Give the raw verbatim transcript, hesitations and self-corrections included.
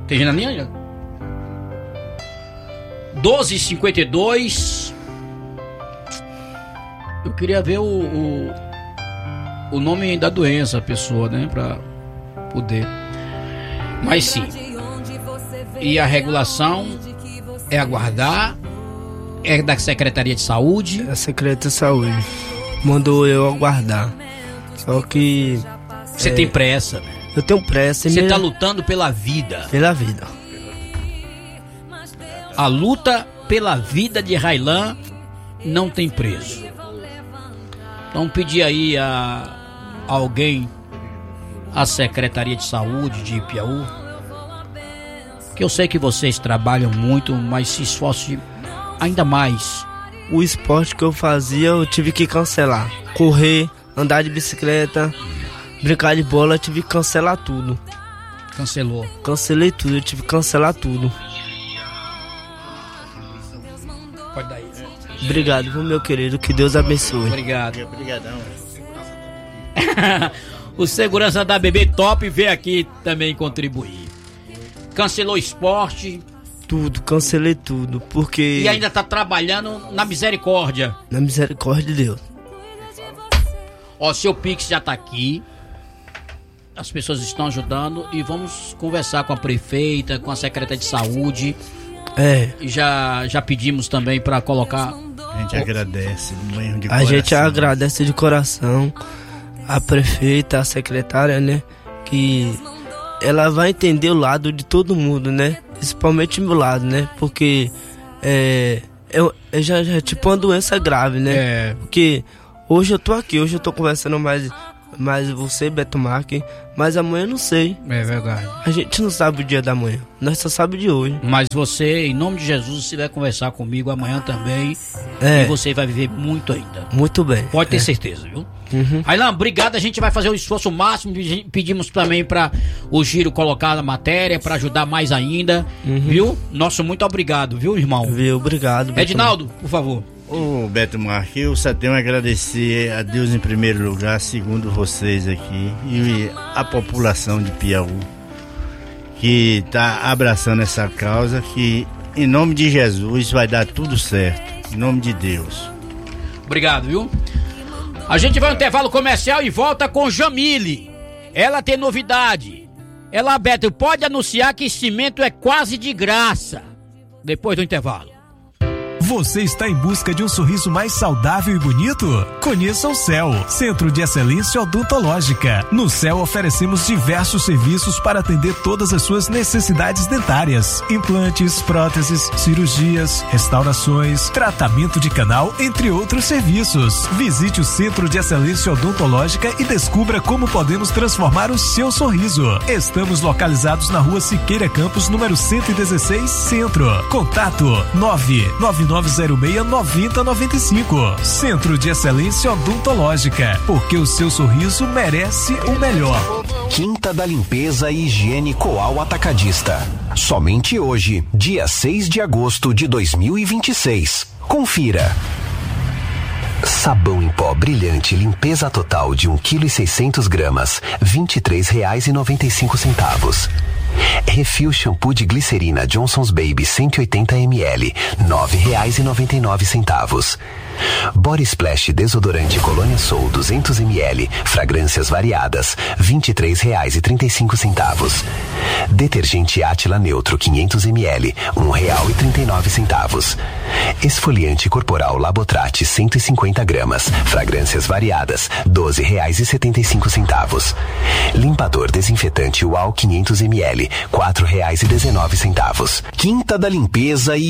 Tem gente na linha? doze e cinquenta e dois. Eu queria ver o, o, o nome da doença, a pessoa, né? Pra poder. Mas sim. E a regulação é aguardar. É da Secretaria de Saúde. A Secretaria de Saúde mandou eu aguardar. Só que... Você é, tem pressa, né? Eu tenho pressa. Você minha... tá lutando pela vida. Pela vida. A luta pela vida de Raylan não tem preço. Então pedir aí a alguém, a Secretaria de Saúde de Ipiaú, que eu sei que vocês trabalham muito, mas se esforcem ainda mais. O esporte que eu fazia eu tive que cancelar. Correr, andar de bicicleta, brincar de bola, eu tive que cancelar tudo. Cancelou? Cancelei tudo, eu tive que cancelar tudo. Pode dar aí. Obrigado, viu, meu querido, que Deus abençoe. Obrigado. Obrigadão. O segurança da Bebê Top veio aqui também contribuir. Cancelou esporte. Tudo, cancelei tudo, porque... E ainda tá trabalhando na misericórdia. Na misericórdia de Deus. Ó, seu Pix já tá aqui. As pessoas estão ajudando e vamos conversar com a prefeita, com a secretária de saúde. É. E já, já pedimos também pra colocar... A gente agradece, de A gente agradece de coração a prefeita, a secretária, né? Que ela vai entender o lado de todo mundo, né? Principalmente o meu lado, né? Porque é, eu, eu já, já tipo uma doença grave, né? É. Porque hoje eu tô aqui, hoje eu tô conversando mais, mais você, Beto Marques, mas amanhã eu não sei. É verdade. A gente não sabe o dia da manhã, nós só sabe de hoje. Mas você, em nome de Jesus, você vai conversar comigo amanhã também. É. E você vai viver muito ainda. Muito bem. Pode ter é. certeza, viu? Uhum. Raylan, obrigado. A gente vai fazer o esforço máximo. Pedimos também para o Giro colocar na matéria para ajudar mais ainda, uhum. Viu? Nosso muito obrigado, viu, irmão? Viu, obrigado. Beto. Edinaldo, por favor. Ô, Beto Marques, eu só tenho a agradecer a Deus em primeiro lugar, segundo vocês aqui, e a população de Piauí, que tá abraçando essa causa, que em nome de Jesus vai dar tudo certo, em nome de Deus. Obrigado, viu? A gente vai ao intervalo comercial e volta com Jamile. Ela tem novidade. Ela, Beto, pode anunciar que cimento é quase de graça. Depois do intervalo. Você está em busca de um sorriso mais saudável e bonito? Conheça o C E L, Centro de Excelência Odontológica. No C E L oferecemos diversos serviços para atender todas as suas necessidades dentárias: implantes, próteses, cirurgias, restaurações, tratamento de canal, entre outros serviços. Visite o Centro de Excelência Odontológica e descubra como podemos transformar o seu sorriso. Estamos localizados na Rua Siqueira Campos, número cento e dezesseis, Centro. Contato nove nove nove zero seis nove zero nove cinco. Centro de Excelência Odontológica, porque o seu sorriso merece o melhor. Quinta da Limpeza e Higiene Coal Atacadista. Somente hoje, dia seis de agosto de dois mil e vinte e seis. Confira. Sabão em pó brilhante, limpeza total de um quilo e seiscentos gramas, vinte e três reais e noventa e cinco centavos. Refil shampoo de glicerina Johnson's Baby cento e oitenta mililitros, nove reais e noventa e nove centavos. Body Splash desodorante Colônia Soul duzentos mililitros, fragrâncias variadas, vinte e três reais e trinta e cinco centavos. Detergente Átila Neutro quinhentos mililitros, um real e trinta e nove centavos. Esfoliante corporal Labotrate cento e cinquenta gramas, fragrâncias variadas, doze reais e setenta e cinco centavos. Limpador desinfetante U A U quinhentos mililitros, quatro reais e dezenove centavos. Quinta da Limpeza e